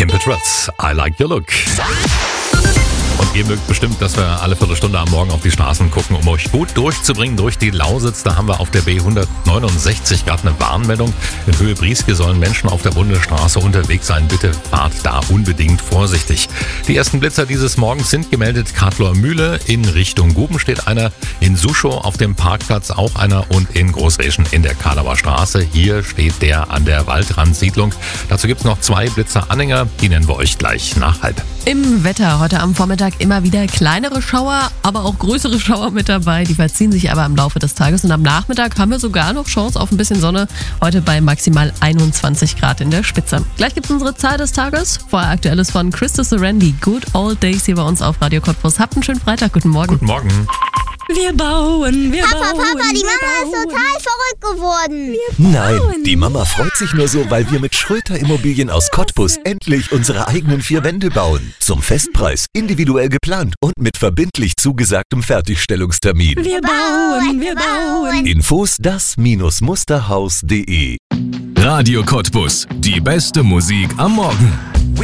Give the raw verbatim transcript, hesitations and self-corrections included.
Kim Petras, I like your look. Und ihr mögt bestimmt, dass wir alle Viertelstunde am Morgen auf die Straßen gucken, um euch gut durchzubringen durch die Lausitz. Da haben wir auf der B hundertneunundsechzig gerade eine Warnmeldung. In Höhe Brieske sollen Menschen auf der Bundesstraße unterwegs sein. Bitte fahrt da unbedingt vorsichtig. Die ersten Blitzer dieses Morgens sind gemeldet. Kadlor Mühle in Richtung Guben steht einer. In Suschow auf dem Parkplatz auch einer. Und in Großreschen in der Kadauer Straße. Hier steht der an der Waldrandsiedlung. Dazu gibt es noch zwei Blitzer-Anhänger. Die nennen wir euch gleich nach halb. Im Wetter heute am Vormittag immer wieder kleinere Schauer, aber auch größere Schauer mit dabei. Die verziehen sich aber im Laufe des Tages. Und am Nachmittag haben wir sogar noch Chance auf ein bisschen Sonne. Heute bei maximal einundzwanzig Grad in der Spitze. Gleich gibt es unsere Zahl des Tages. Vorher Aktuelles von Christa Sorandi. Good Old Days hier bei uns auf Radio Cottbus. Habt einen schönen Freitag. Guten Morgen. Guten Morgen. Wir bauen, wir Papa, bauen. Papa, die Mama wir ist bauen. total verrückt geworden. Nein, die Mama freut sich nur so, weil wir mit Schröter Immobilien aus Cottbus endlich unsere eigenen vier Wände bauen. Zum Festpreis, individuell geplant und mit verbindlich zugesagtem Fertigstellungstermin. Wir bauen, wir bauen. Infos das Musterhaus punkt de. Radio Cottbus. Die beste Musik am Morgen.